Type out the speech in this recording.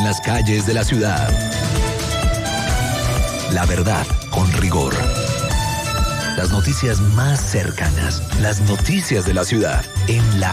las calles de la ciudad. La verdad con rigor. Las noticias más cercanas, las noticias de la ciudad, en La